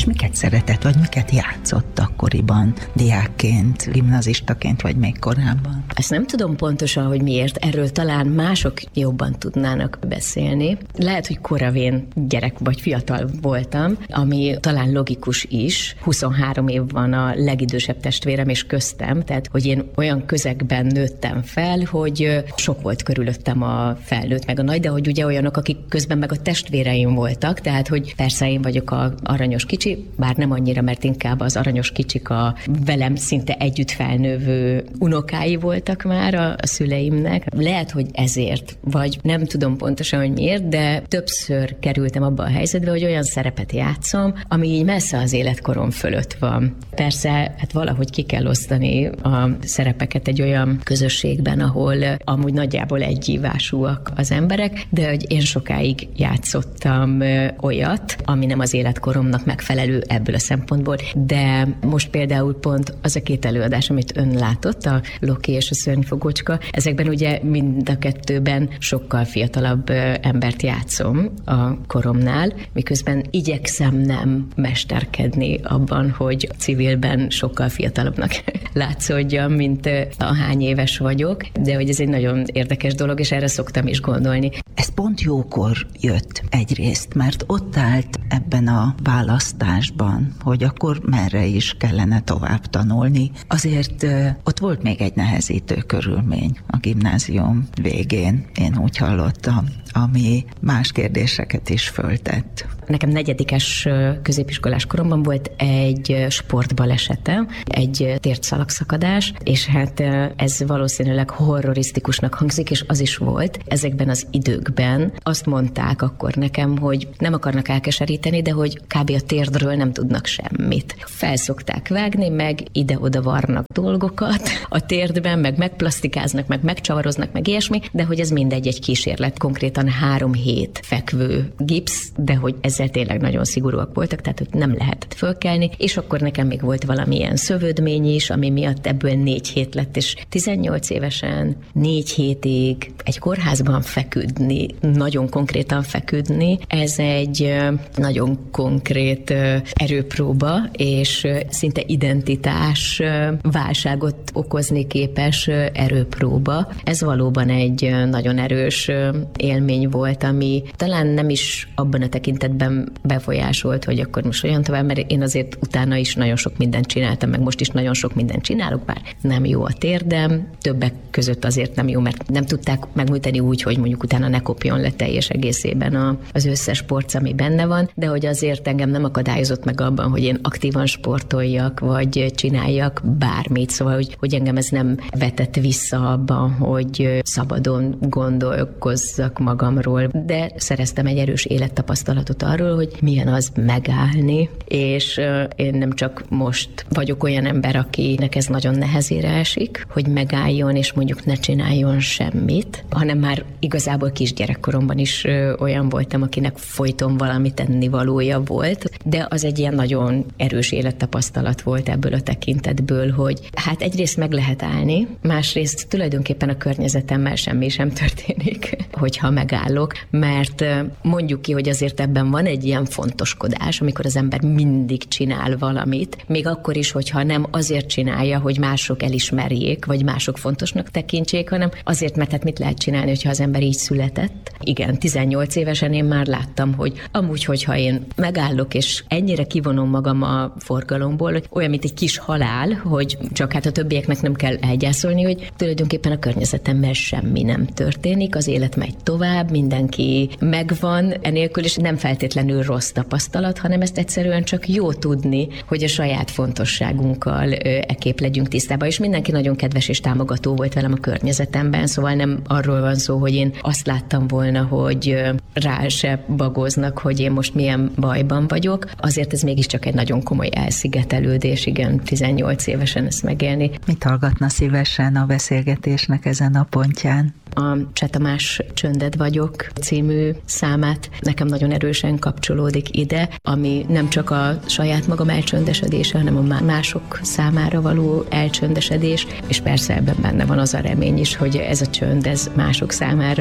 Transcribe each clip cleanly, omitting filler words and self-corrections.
És miket szeretett, vagy miket játszott akkoriban, diákként, gimnazistaként, vagy még korábban? Ezt nem tudom pontosan, hogy miért. Erről talán mások jobban tudnának beszélni. Lehet, hogy koravén gyerek vagy fiatal voltam, ami talán logikus is. 23 év van a legidősebb testvérem és köztem, tehát hogy én olyan közegben nőttem fel, hogy sok volt körülöttem a felnőtt meg a nagy, de hogy ugye olyanok, akik közben meg a testvéreim voltak, tehát hogy persze én vagyok a aranyos kicsi, bár nem annyira, mert inkább az aranyos kicsik a velem szinte együtt felnővő unokái voltak már a szüleimnek. Lehet, hogy ezért, vagy nem tudom pontosan, hogy miért, de többször kerültem abba a helyzetbe, hogy olyan szerepet játszom, ami így messze az életkorom fölött van. Persze, hát valahogy ki kell osztani a szerepeket egy olyan közösségben, ahol amúgy nagyjából egyívásúak az emberek, de hogy én sokáig játszottam olyat, ami nem az életkoromnak megfelelő ebből a szempontból, de most például pont az a 2 előadás, amit ön látott, a Loki és a Szörnyfogócska, ezekben ugye mind a 2-ben sokkal fiatalabb embert játszom a koromnál, miközben igyekszem nem mesterkedni abban, hogy civilben sokkal fiatalabbnak látszódjam, mint ahány éves vagyok, de hogy ez egy nagyon érdekes dolog, és erre szoktam is gondolni. Ez pont jókor jött egyrészt, mert ott állt ebben a választásban, hogy akkor merre is kellene tovább tanulni. Azért ott volt még egy nehezítő körülmény a gimnázium végén, én úgy hallottam, ami más kérdéseket is föltett. Nekem 4. középiskolás koromban volt egy sportbalesetem, egy térszalagszakadás, és hát ez valószínűleg horrorisztikusnak hangzik, és az is volt. Ezekben az időkben azt mondták akkor nekem, hogy nem akarnak elkeseríteni, de hogy kb. A térdről nem tudnak semmit. Felszokták vágni, meg ide-oda varnak dolgokat a térdben, meg megplasztikáznak, meg megcsavaroznak, meg ilyesmi, de hogy ez mindegy egy kísérlet, konkrétan 3 hét fekvő gipsz, de hogy ezzel tényleg nagyon szigorúak voltak, tehát hogy nem lehetett fölkelni, és akkor nekem még volt valamilyen szövődmény is, ami miatt ebből 4 hét lett, és 18 évesen 4 hétig egy kórházban feküdni, nagyon konkrétan feküdni, ez egy nagyon konkrét erőpróba, és szinte identitás válságot okozni képes erőpróba. Ez valóban egy nagyon erős élmény volt, ami talán nem is abban a tekintetben befolyásolt, hogy akkor most olyan tovább, mert én azért utána is nagyon sok mindent csináltam, meg most is nagyon sok mindent csinálok, bár nem jó a térdem, többek között azért nem jó, mert nem tudták megműteni úgy, hogy mondjuk utána ne kopjon le teljes egészében az összes porc, ami benne van, de hogy azért engem nem akadályozott meg abban, hogy én aktívan sportoljak, vagy csináljak bármit, szóval, hogy engem ez nem vetett vissza abban, hogy szabadon gondolkozzak magamról, de szereztem egy erős élettapasztalatot arról, hogy milyen az megállni, és én nem csak most vagyok olyan ember, akinek ez nagyon nehezére esik, hogy megálljon, és mondjuk ne csináljon semmit, hanem már igazából kisgyerekkoromban is olyan voltam, akinek folyton valami tennivalója volt, de az egy ilyen nagyon erős élettapasztalat volt ebből a tekintetből, hogy hát egyrészt meg lehet állni, másrészt tulajdonképpen a környezetemmel semmi sem történik, hogyha megállok, mert mondjuk ki, hogy azért ebben van egy ilyen fontoskodás, amikor az ember mindig csinál valamit, még akkor is, hogyha nem azért csinálja, hogy mások elismerjék, vagy mások fontosnak tekintsék, hanem azért, mert hát mit lehet csinálni, hogyha az ember így született. Igen, 18 évesen én már láttam, hogy amúgy, hogyha én megállok, és ennyire kivonom magam a forgalomból, hogy olyan, mint egy kis halál, hogy csak hát a többieknek nem kell elgyászolni, hogy tulajdonképpen a környezetemmel semmi nem történik, az élet megy tovább, mindenki megvan enélkül, és nem feltétlenül rossz tapasztalat, hanem ezt egyszerűen csak jó tudni, hogy a saját fontosságunkkal ekképp legyünk tisztában, és mindenki nagyon kedves és támogató volt velem a környezetemben, szóval nem arról van szó, hogy én azt láttam volna, hogy rá se bagoznak, hogy én most milyen bajban vagyok. Azért ez mégiscsak egy nagyon komoly elszigetelődés, igen, 18 évesen ezt megélni. Mit hallgatna szívesen a beszélgetésnek ezen a pontján? A Cseh Tamás Csönded vagyok című számát nekem nagyon erősen kapcsolódik ide, ami nem csak a saját magam elcsöndesedése, hanem a mások számára való elcsöndesedés, és persze ebben benne van az a remény is, hogy ez a csönd, ez mások számára is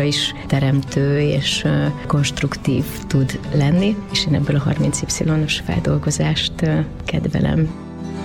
teremtő és konstruktív tud lenni, és én ebből a 30Y-os feldolgozást kedvelem.